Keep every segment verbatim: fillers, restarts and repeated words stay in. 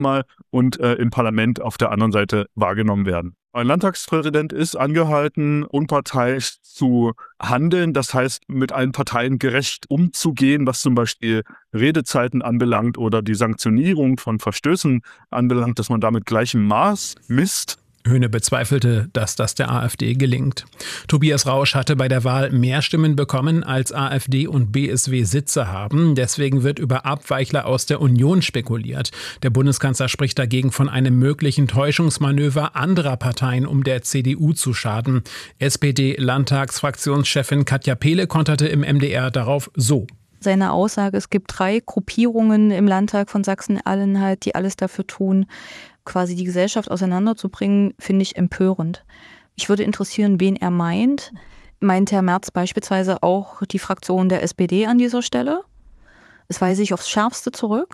mal und äh, im Parlament auf der anderen Seite wahrgenommen werden. Ein Landtagspräsident ist angehalten, unparteiisch zu handeln, das heißt, mit allen Parteien gerecht umzugehen, was zum Beispiel Redezeiten anbelangt oder die Sanktionierung von Verstößen anbelangt, dass man da mit gleichem Maß misst. Höhne bezweifelte, dass das der AfD gelingt. Tobias Rausch hatte bei der Wahl mehr Stimmen bekommen, als AfD und B S W Sitze haben. Deswegen wird über Abweichler aus der Union spekuliert. Der Bundeskanzler spricht dagegen von einem möglichen Täuschungsmanöver anderer Parteien, um der C D U zu schaden. S P D-Landtagsfraktionschefin Katja Pehle konterte im M D R darauf so. Seine Aussage, es gibt drei Gruppierungen im Landtag von Sachsen-Anhalt, die alles dafür tun, quasi die Gesellschaft auseinanderzubringen, finde ich empörend. Ich würde interessieren, wen er meint. Meint Herr Merz beispielsweise auch die Fraktion der S P D an dieser Stelle? Das weise ich aufs Schärfste zurück.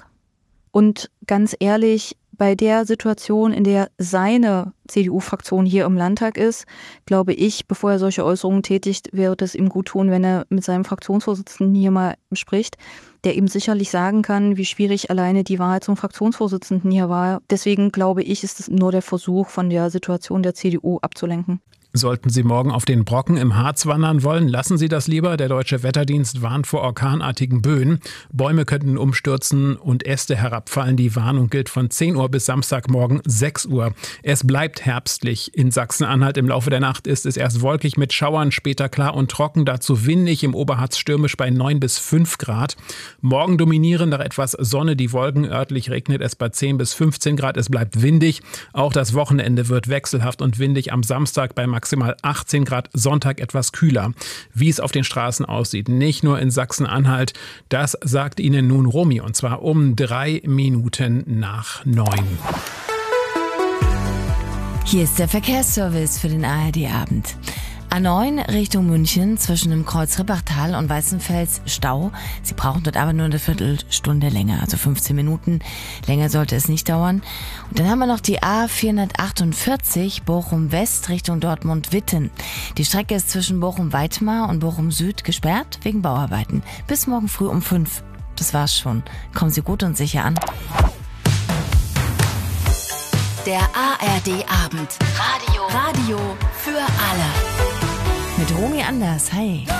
Und ganz ehrlich, bei der Situation, in der seine C D U-Fraktion hier im Landtag ist, glaube ich, bevor er solche Äußerungen tätigt, wäre es ihm gut tun, wenn er mit seinem Fraktionsvorsitzenden hier mal spricht, der ihm sicherlich sagen kann, wie schwierig alleine die Wahl zum Fraktionsvorsitzenden hier war. Deswegen glaube ich, ist es nur der Versuch, von der Situation der C D U abzulenken. Sollten Sie morgen auf den Brocken im Harz wandern wollen, lassen Sie das lieber. Der Deutsche Wetterdienst warnt vor orkanartigen Böen. Bäume könnten umstürzen und Äste herabfallen. Die Warnung gilt von zehn Uhr bis Samstagmorgen sechs Uhr. Es bleibt herbstlich. In Sachsen-Anhalt im Laufe der Nacht ist es erst wolkig mit Schauern, später klar und trocken, dazu windig, im Oberharz stürmisch bei neun bis fünf Grad. Morgen dominieren nach etwas Sonne die Wolken. Örtlich regnet es bei zehn bis fünfzehn Grad. Es bleibt windig. Auch das Wochenende wird wechselhaft und windig. Am Samstag bei maximal achtzehn Grad, Sonntag etwas kühler. Wie es auf den Straßen aussieht, nicht nur in Sachsen-Anhalt, das sagt Ihnen nun Romy, und zwar um drei Minuten nach neun. Hier ist der Verkehrsservice für den A R D-Abend. A neun Richtung München zwischen dem Kreuz Rippachtal und Weißenfels Stau. Sie brauchen dort aber nur eine Viertelstunde länger, also fünfzehn Minuten. Länger sollte es nicht dauern. Und dann haben wir noch die A vierhundertachtundvierzig Bochum West Richtung Dortmund-Witten. Die Strecke ist zwischen Bochum-Weitmar und Bochum Süd gesperrt wegen Bauarbeiten. Bis morgen früh um fünf. Das war's schon. Kommen Sie gut und sicher an. Der A R D-Abend. Radio. Radio für alle. Mit Romy Anders. Hi.